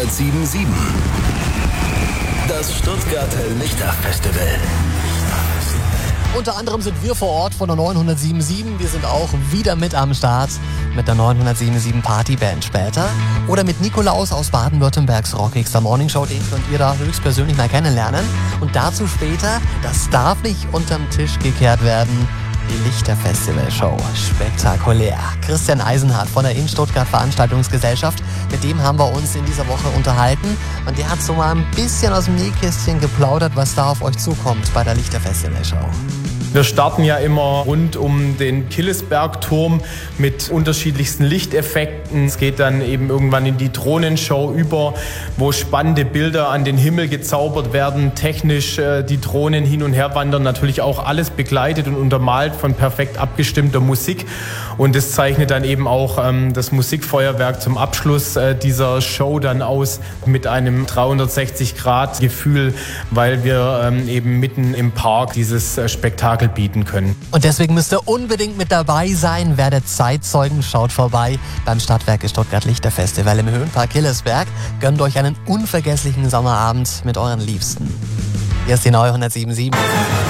977. Das Stuttgarter Lichterfestival. Unter anderem sind wir vor Ort von der 977. Wir sind auch wieder mit am Start mit der 977 Partyband später. Oder mit Nikolaus aus Baden-Württembergs Rockigster Morning Show. Den könnt ihr da höchstpersönlich mal kennenlernen. Und dazu später, das darf nicht unterm Tisch gekehrt werden, die Lichterfestival-Show. Spektakulär. Christian Eisenhardt von der In Stuttgart Veranstaltungsgesellschaft, mit dem haben wir uns in dieser Woche unterhalten. Und der hat so mal ein bisschen aus dem Nähkästchen geplaudert, was da auf euch zukommt bei der Lichterfestival-Show. Wir starten ja immer rund um den Killesbergturm mit unterschiedlichsten Lichteffekten. Es geht dann eben irgendwann in die Drohnenshow über, wo spannende Bilder an den Himmel gezaubert werden, technisch die Drohnen hin und her wandern, natürlich auch alles begleitet und untermalt von perfekt abgestimmter Musik. Und das zeichnet dann eben auch das Musikfeuerwerk zum Abschluss dieser Show dann aus mit einem 360-Grad-Gefühl, weil wir eben mitten im Park dieses Spektakel bieten können. Und deswegen müsst ihr unbedingt mit dabei sein. Werdet Zeitzeugen, schaut vorbei beim Stadtwerke Stuttgart Lichterfestival im Höhenpark Killesberg. Gönnt euch einen unvergesslichen Sommerabend mit euren Liebsten. Hier ist die 977.